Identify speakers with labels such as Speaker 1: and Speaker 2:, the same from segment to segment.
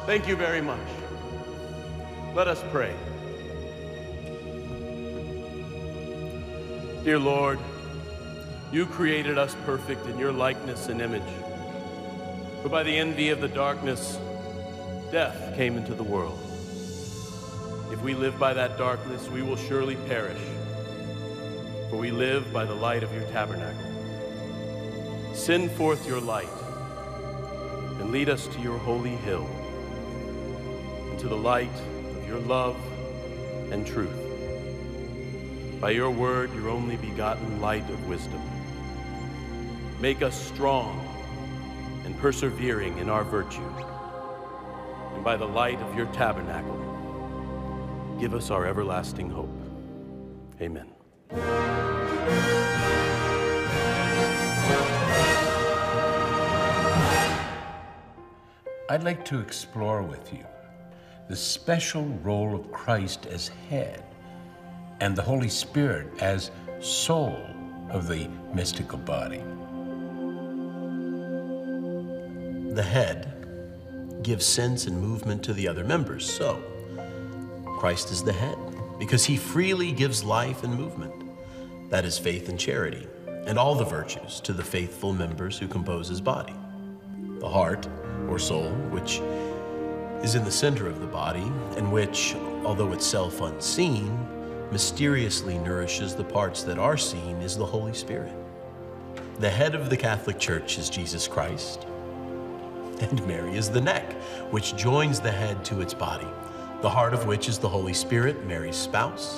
Speaker 1: Thank you very much. Let us pray. Dear Lord, you created us perfect in your likeness and image. But by the envy of the darkness, death came into the world. If we live by that darkness, we will surely perish. For we live by the light of your tabernacle. Send forth your light and lead us to your holy hill, and to the light of your love and truth. By your word, your only begotten light of wisdom. Make us strong and persevering in our virtue. And by the light of your tabernacle, give us our everlasting hope. Amen.
Speaker 2: I'd like to explore with you the special role of Christ as head and the Holy Spirit as soul of the mystical body.
Speaker 3: The head gives sense and movement to the other members, so Christ is the head because he freely gives life and movement. That is faith and charity, and all the virtues to the faithful members who compose his body. The heart, or soul, which is in the center of the body, and which, although itself unseen, mysteriously nourishes the parts that are seen, is the Holy Spirit. The head of the Catholic Church is Jesus Christ, and Mary is the neck, which joins the head to its body, the heart of which is the Holy Spirit, Mary's spouse.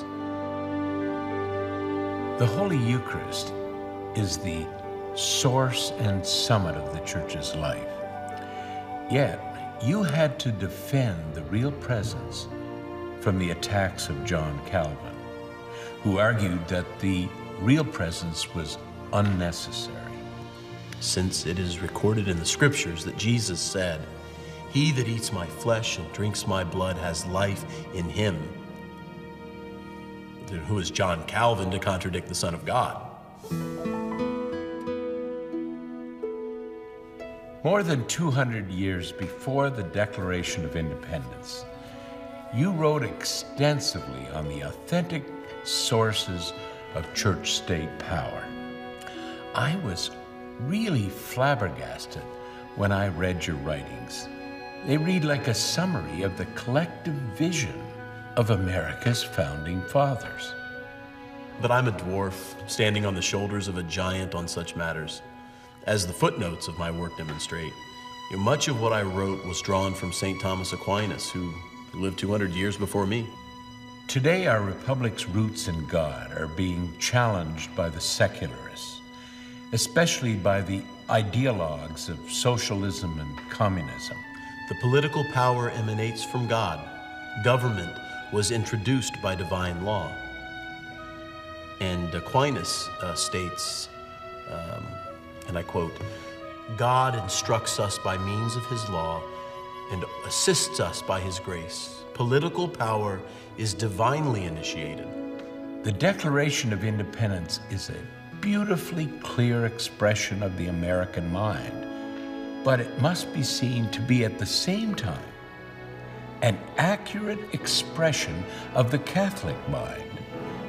Speaker 2: The Holy Eucharist is the source and summit of the Church's life. Yet, you had to defend the real presence from the attacks of John Calvin, who argued that the real presence was unnecessary.
Speaker 3: Since it is recorded in the scriptures that Jesus said, "He that eats my flesh and drinks my blood has life in him." Then who is John Calvin to contradict the Son of God?
Speaker 2: More than 200 years before the Declaration of Independence, you wrote extensively on the authentic sources of church-state power. I was really flabbergasted when I read your writings. They read like a summary of the collective vision of America's founding fathers.
Speaker 3: But I'm a dwarf, standing on the shoulders of a giant on such matters. As the footnotes of my work demonstrate, much of what I wrote was drawn from St. Thomas Aquinas, who lived 200 years before me.
Speaker 2: Today, our republic's roots in God are being challenged by the secularists, especially by the ideologues of socialism and communism.
Speaker 3: The political power emanates from God. Government was introduced by divine law. And Aquinas states, and I quote, "God instructs us by means of his law and assists us by his grace. Political power is divinely initiated."
Speaker 2: The Declaration of Independence is a beautifully clear expression of the American mind, but it must be seen to be at the same time an accurate expression of the Catholic mind.